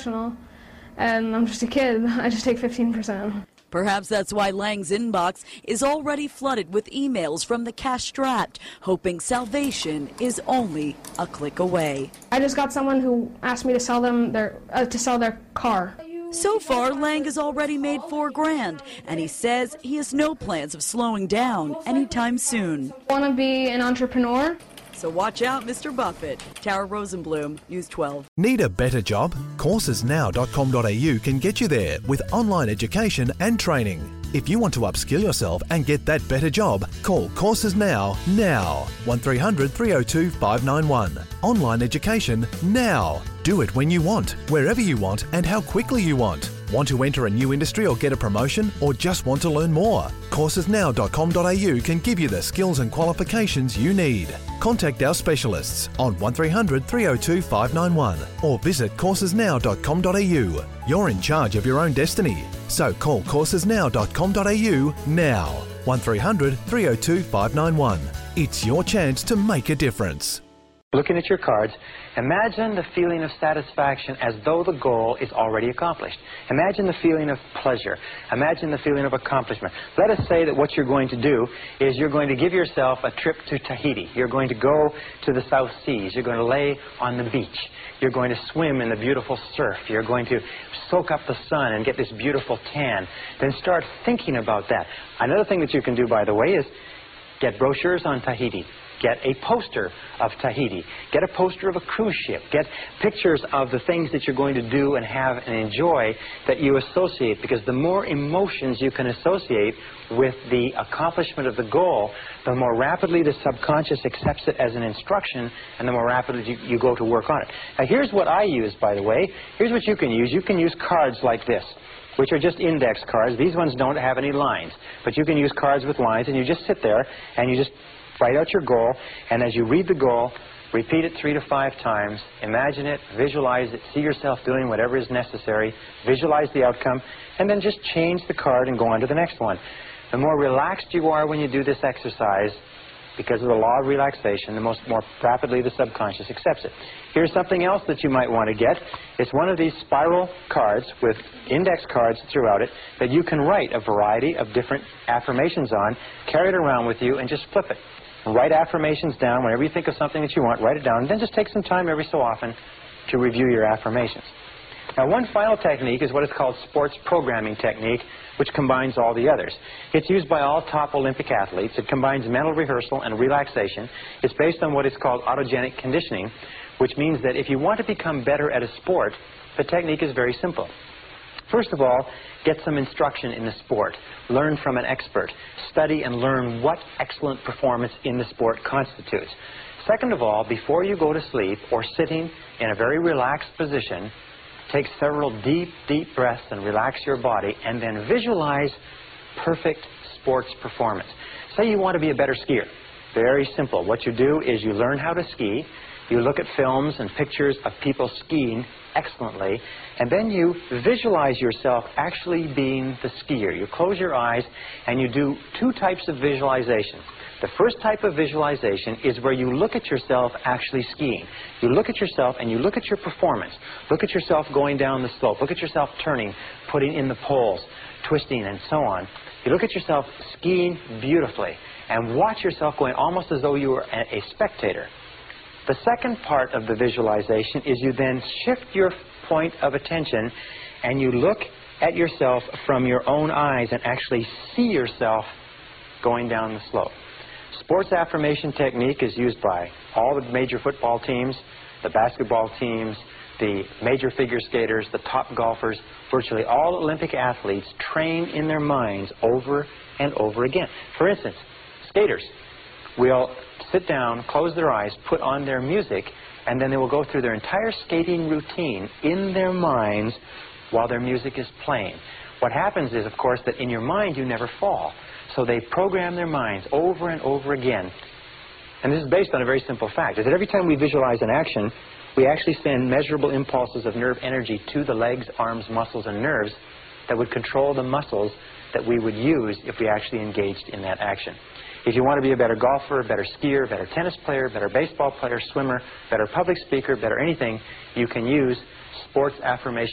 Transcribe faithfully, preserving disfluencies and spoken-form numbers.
professional, and I'm just a kid. I just take fifteen percent. Perhaps that's why Lang's inbox is already flooded with emails from the cash-strapped, hoping salvation is only a click away. I just got someone who asked me to sell them their uh, to sell their car. So far, Lang has already made four grand, and he says he has no plans of slowing down anytime soon. Want to be an entrepreneur? So watch out, Mister Buffett. Tara Rosenblum, News twelve. Need a better job? courses now dot com dot a u can get you there with online education and training. If you want to upskill yourself and get that better job, call Courses Now, now. one three hundred, three oh two, five nine one. Online education now. Do it when you want, wherever you want, and how quickly you want. Want to enter a new industry or get a promotion, or just want to learn more? courses now dot com dot a u can give you the skills and qualifications you need. Contact our specialists on one three hundred, three oh two, five nine one or visit courses now dot com dot a u. You're in charge of your own destiny, so call courses now dot com dot a u now. one three hundred, three oh two, five nine one. It's your chance to make a difference. Looking at your cards, imagine the feeling of satisfaction as though the goal is already accomplished. Imagine the feeling of pleasure. Imagine the feeling of accomplishment. Let us say that what you're going to do is you're going to give yourself a trip to Tahiti. You're going to go to the South Seas. You're going to lay on the beach. You're going to swim in the beautiful surf. You're going to soak up the sun and get this beautiful tan. Then start thinking about that. Another thing that you can do, by the way, is get brochures on Tahiti. Get a poster of Tahiti. Get a poster of a cruise ship. Get pictures of the things that you're going to do and have and enjoy that you associate, because the more emotions you can associate with the accomplishment of the goal, the more rapidly the subconscious accepts it as an instruction, and the more rapidly you, you go to work on it. Now, here's what I use, by the way. Here's what you can use. You can use cards like this, which are just index cards. These ones don't have any lines, but you can use cards with lines, and you just sit there and you just write out your goal, and as you read the goal, repeat it three to five times, imagine it, visualize it, see yourself doing whatever is necessary, visualize the outcome, and then just change the card and go on to the next one. The more relaxed you are when you do this exercise, because of the law of relaxation, the most more rapidly the subconscious accepts it. Here's something else that you might want to get. It's one of these spiral cards with index cards throughout it that you can write a variety of different affirmations on, carry it around with you, and just flip it. Write affirmations down. Whenever you think of something that you want, write it down, and then just take some time every so often to review your affirmations. Now, one final technique is what is called sports programming technique, which combines all the others. It's used by all top Olympic athletes. It combines mental rehearsal and relaxation. It's based on what is called autogenic conditioning, which means that if you want to become better at a sport, the technique is very simple. First of all, get some instruction in the sport. Learn from an expert. Study and learn what excellent performance in the sport constitutes. Second of all, before you go to sleep or sitting in a very relaxed position, take several deep, deep breaths and relax your body, and then visualize perfect sports performance. Say you want to be a better skier. Very simple. What you do is you learn how to ski. You look at films and pictures of people skiing excellently, and then you visualize yourself actually being the skier. You close your eyes and you do two types of visualization. The first type of visualization is where you look at yourself actually skiing. You look at yourself and you look at your performance. Look at yourself going down the slope. Look at yourself turning, putting in the poles, twisting, and so on. You look at yourself skiing beautifully and watch yourself going almost as though you were a, a spectator. The second part of the visualization is you then shift your point of attention and you look at yourself from your own eyes and actually see yourself going down the slope. Sports affirmation technique is used by all the major football teams, the basketball teams, the major figure skaters, the top golfers. Virtually all Olympic athletes train in their minds over and over again. For instance, skaters will sit down, close their eyes, put on their music, and then they will go through their entire skating routine in their minds while their music is playing. What happens is, of course, that in your mind you never fall. So they program their minds over and over again. And this is based on a very simple fact, is that every time we visualize an action, we actually send measurable impulses of nerve energy to the legs, arms, muscles, and nerves that would control the muscles that we would use if we actually engaged in that action. If you want to be a better golfer, a better skier, better tennis player, better baseball player, swimmer, better public speaker, better anything, you can use sports affirmation